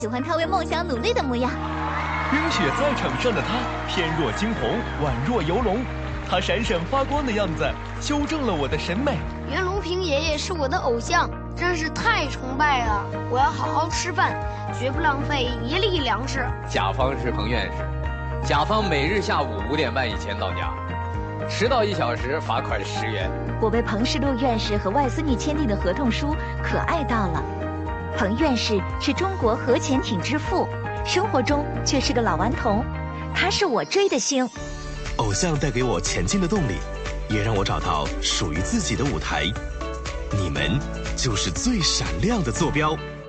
喜欢他为梦想努力的模样。 冰雪在场上的他，翩若惊鸿，宛若游龙。他闪闪发光的样子，修正了我的审美。 袁隆平爷爷是我的偶像，真是太崇拜了。我要好好吃饭，绝不浪费一粒粮食。 甲方是彭院士，甲方每日下午5点半以前到家，迟到1小时罚款10元。 我被彭世禄院士和外孙女签订的合同书可爱到了。彭院士是中国核潜艇之父，生活中却是个老顽童。他是我追的星。 偶像带给我前进的动力，也让我找到属于自己的舞台。你们就是最闪亮的坐标。